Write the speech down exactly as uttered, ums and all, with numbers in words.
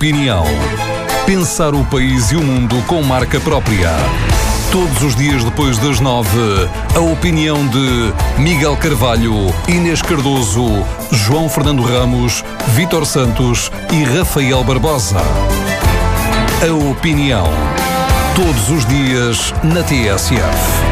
opinião. Pensar o país e o mundo com marca própria. Todos os dias depois das nove, a opinião de Miguel Carvalho, Inês Cardoso, João Fernando Ramos, Vítor Santos e Rafael Barbosa. A opinião. Todos os dias na T S F.